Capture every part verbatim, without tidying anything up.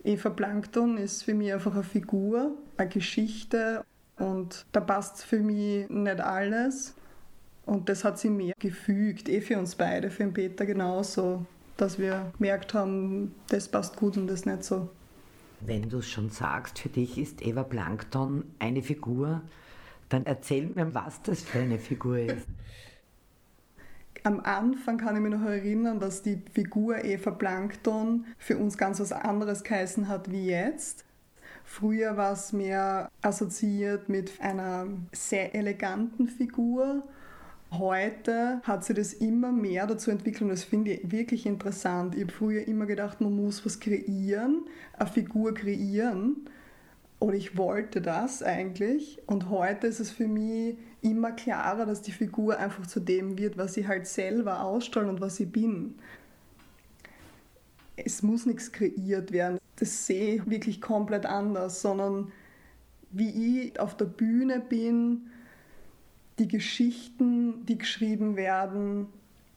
Eva Plankton ist für mich einfach eine Figur, eine Geschichte und da passt für mich nicht alles. Und das hat sie mir gefügt, eh für uns beide, für den Peter genauso, dass wir gemerkt haben, das passt gut und das nicht so. Wenn du es schon sagst, für dich ist Eva Plankton eine Figur, dann erzähl mir, was das für eine Figur ist. Am Anfang kann ich mich noch erinnern, dass die Figur Eva Plankton für uns ganz was anderes geheißen hat wie jetzt. Früher war es mehr assoziiert mit einer sehr eleganten Figur. Heute hat sich das immer mehr dazu entwickelt und das finde ich wirklich interessant. Ich habe früher immer gedacht, man muss was kreieren, eine Figur kreieren. Oder ich wollte das eigentlich. Und heute ist es für mich immer klarer, dass die Figur einfach zu dem wird, was ich halt selber ausstrahle und was ich bin. Es muss nichts kreiert werden. Das sehe ich wirklich komplett anders, sondern wie ich auf der Bühne bin, die Geschichten, die geschrieben werden,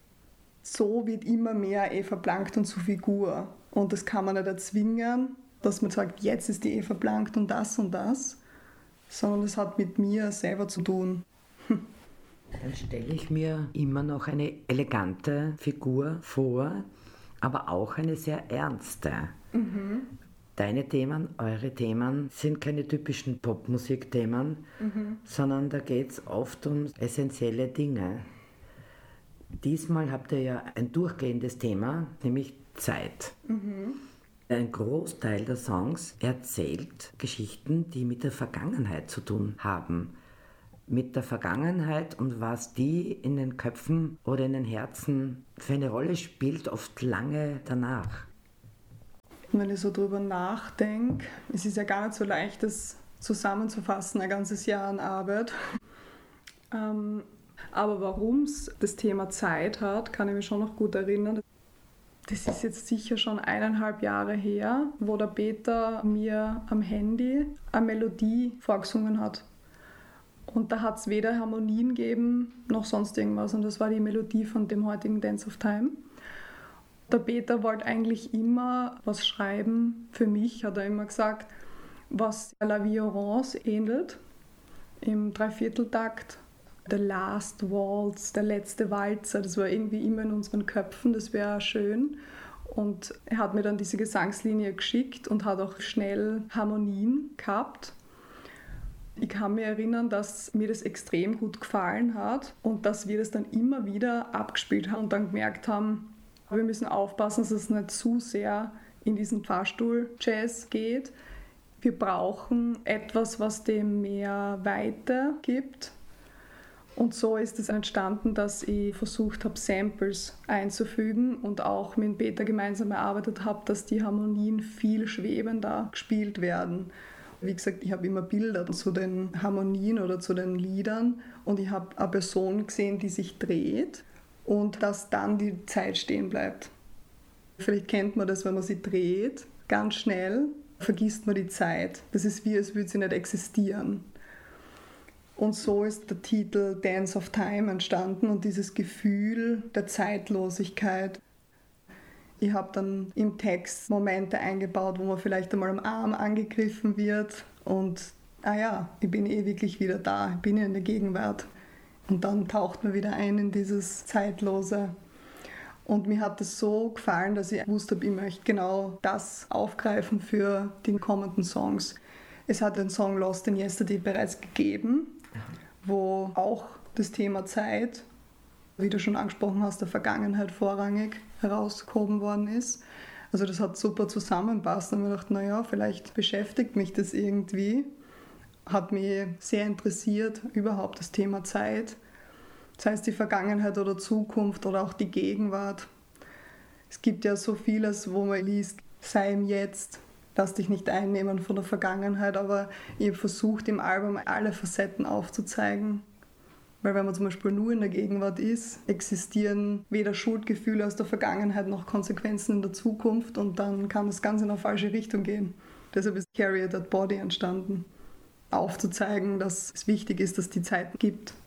so wird immer mehr Eva Plankton zur Figur. Und das kann man nicht erzwingen, dass man sagt, jetzt ist die Eva Plankton das und das, sondern das hat mit mir selber zu tun. Dann stelle ich mir immer noch eine elegante Figur vor, aber auch eine sehr ernste. Mhm. Deine Themen, eure Themen sind keine typischen Popmusikthemen, mhm. sondern da geht es oft um essentielle Dinge. Diesmal habt ihr ja ein durchgehendes Thema, nämlich Zeit. Mhm. Ein Großteil der Songs erzählt Geschichten, die mit der Vergangenheit zu tun haben. Mit der Vergangenheit und was die in den Köpfen oder in den Herzen für eine Rolle spielt, oft lange danach. Wenn ich so drüber nachdenke, es ist ja gar nicht so leicht, das zusammenzufassen, ein ganzes Jahr an Arbeit. Ähm, aber warum es das Thema Zeit hat, kann ich mich schon noch gut erinnern. Das ist jetzt sicher schon eineinhalb Jahre her, wo der Peter mir am Handy eine Melodie vorgesungen hat. Und da hat es weder Harmonien gegeben, noch sonst irgendwas. Und das war die Melodie von dem heutigen Dance of Time. Der Peter wollte eigentlich immer was schreiben, für mich, hat er immer gesagt, was La Vie Orange ähnelt, im Dreivierteltakt. The Last Waltz, der letzte Walzer, das war irgendwie immer in unseren Köpfen, das wäre schön. Und er hat mir dann diese Gesangslinie geschickt und hat auch schnell Harmonien gehabt. Ich kann mich erinnern, dass mir das extrem gut gefallen hat und dass wir das dann immer wieder abgespielt haben und dann gemerkt haben, wir müssen aufpassen, dass es nicht zu sehr in diesen Fahrstuhl-Jazz geht. Wir brauchen etwas, was dem mehr Weite gibt. Und so ist es entstanden, dass ich versucht habe, Samples einzufügen und auch mit Peter gemeinsam erarbeitet habe, dass die Harmonien viel schwebender gespielt werden. Wie gesagt, ich habe immer Bilder zu den Harmonien oder zu den Liedern und ich habe eine Person gesehen, die sich dreht und dass dann die Zeit stehen bleibt. Vielleicht kennt man das, wenn man sie dreht, ganz schnell vergisst man die Zeit. Das ist wie, als würde sie nicht existieren. Und so ist der Titel Dance of Time entstanden und dieses Gefühl der Zeitlosigkeit. Ich habe dann im Text Momente eingebaut, wo man vielleicht einmal am Arm angegriffen wird und, ah ja, ich bin eh wirklich wieder da, ich bin in der Gegenwart. Und dann taucht man wieder ein in dieses Zeitlose. Und mir hat es so gefallen, dass ich wusste, ich möchte genau das aufgreifen für die kommenden Songs. Es hat den Song Lost in Yesterday bereits gegeben, wo auch das Thema Zeit, wie du schon angesprochen hast, der Vergangenheit vorrangig herausgehoben worden ist. Also das hat super zusammenpasst und ich dachte, naja, vielleicht beschäftigt mich das irgendwie. Hat mich sehr interessiert, überhaupt das Thema Zeit. Sei es die Vergangenheit oder Zukunft oder auch die Gegenwart. Es gibt ja so vieles, wo man liest, sei im Jetzt, lass dich nicht einnehmen von der Vergangenheit, aber ich habe versucht, im Album alle Facetten aufzuzeigen. Weil wenn man zum Beispiel nur in der Gegenwart ist, existieren weder Schuldgefühle aus der Vergangenheit noch Konsequenzen in der Zukunft und dann kann das Ganze in eine falsche Richtung gehen. Deshalb ist Carry That Body entstanden. Aufzuzeigen, dass es wichtig ist, dass es die Zeit gibt.